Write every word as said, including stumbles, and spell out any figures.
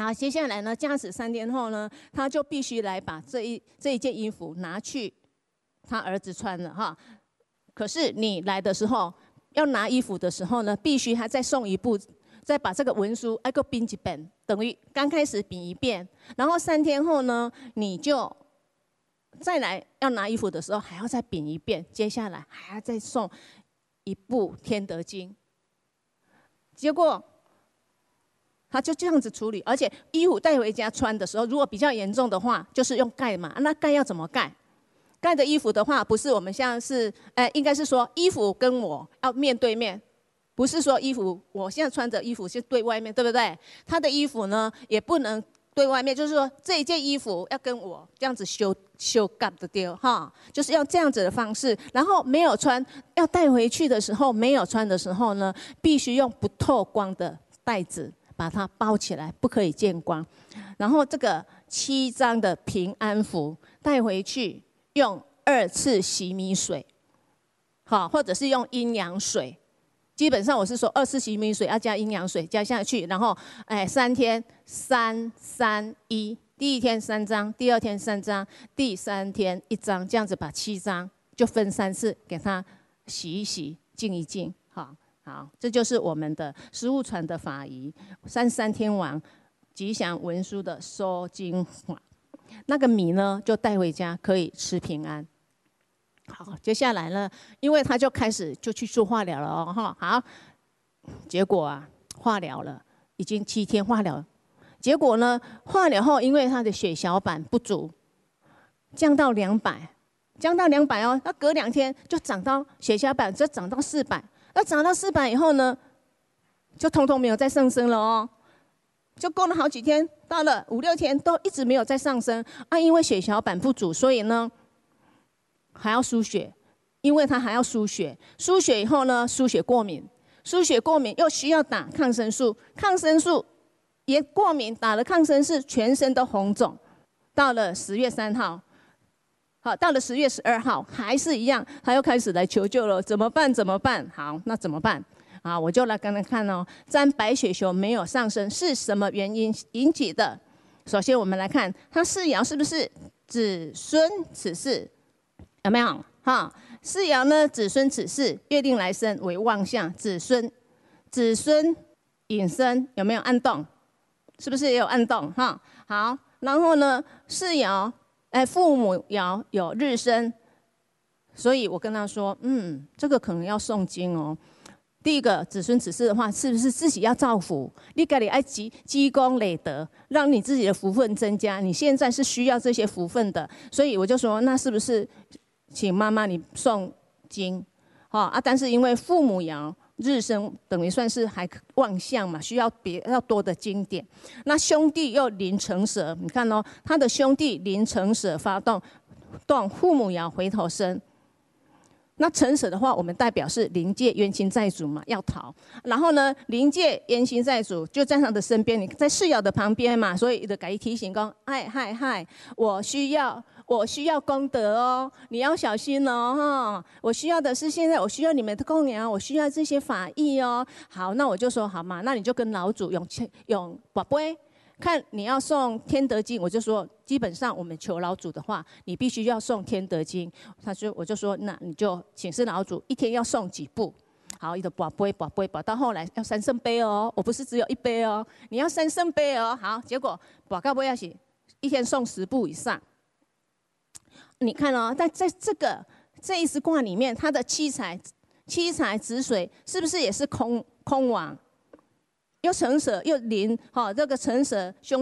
然后接下来呢，驾驶三天后呢，他就必须来把这一这一件衣服拿去他儿子穿了哈。可是你来的时候，要拿衣服的时候呢，必须还再送一步，再把这个文书挨个编一遍，等于刚开始编一遍，然后三天后呢，你就再来要拿衣服的时候，还要再编一遍，接下来还要再送一部《天德经》。结果他就这样子处理，而且衣服带回家穿的时候，如果比较严重的话，就是用盖嘛。那盖要怎么盖？盖的衣服的话，不是我们像是，呃，应该是说衣服跟我要面对面，不是说衣服我现在穿着衣服是对外面，对不对？他的衣服呢也不能对外面，就是说这一件衣服要跟我这样子修修改的丢哈，就是要这样子的方式。然后没有穿，要带回去的时候没有穿的时候呢，必须用不透光的袋子把它包起来，不可以见光。然后这个七张的平安符带回去，用二次洗米水，好，或者是用阴阳水。基本上我是说二次洗米水要加阴阳水加下去，然后哎三天三三一，第一天三张，第二天三张，第三天一张，这样子把七张就分三次给它洗一洗，净一净，好。好，这就是我们的食物传的法仪，三三天王吉祥文书的收精法。那个米呢，就带回家可以吃平安。好，接下来呢，因为他就开始就去做化疗了哦，哈，好，结果啊，化疗了，已经七天化疗，结果呢，化疗后因为他的血小板不足，降到两百，降到两百哦，那隔两天就涨到血小板就涨到四百。那涨到四百以后呢，就通通没有再上升了哦，就过了好几天，到了五六天都一直没有再上升啊。因为血小板不足，所以呢还要输血，因为它还要输血，输血以后呢，输血过敏，输血过敏又需要打抗生素，抗生素也过敏，打了抗生素全身都红肿。到了十月三号。好，到了十月十二号还是一样，他又开始来求救了，怎么办？怎么办？好，那怎么办？啊，我就来跟他看哦，沾白血球没有上升是什么原因引起的？首先我们来看，他世爻是不是子孙此世？有没有？哈，世爻呢，子孙此世，约定来生为旺相，子孙子孙引申有没有暗动？是不是也有暗动？哈，好，然后呢，世爻。哎，父母爻有日生，所以我跟他说，嗯，这个可能要诵经哦。第一个子孙此世的话，是不是自己要造福？你自己要积积功累德，让你自己的福分增加。你现在是需要这些福分的，所以我就说，那是不是请妈妈你诵经？哦啊，但是因为父母爻。日生等于算是还旺相嘛，需要别要多的经典。那兄弟又临成蛇，你看哦，他的兄弟临成蛇发动，动父母爻回头生。那成蛇的话，我们代表是临界冤亲债主嘛，要逃。然后呢，临界冤亲债主就在他的身边，你在世爻的旁边嘛，所以就给他提醒说，哎嗨嗨，我需要。我需要功德哦，你要小心哦，哈！我需要的是现在，我需要你们的供养，我需要这些法义哦。好，那我就说好嘛，那你就跟老主用用宝贝，看你要诵天德经，我就说基本上我们求老主的话，你必须要诵天德经。他说我就说那你就请示老主，一天要诵几部？好，一个宝贝宝贝宝，到后来要三圣杯哦，我不是只有一杯哦，你要三圣杯哦。好，结果宝告杯要写一天诵十部以上。你看哦，在在这个这一支卦里面，它的七财七财子水是不是也是空空亡？又成蛇又临，哈、哦，这个成蛇凶。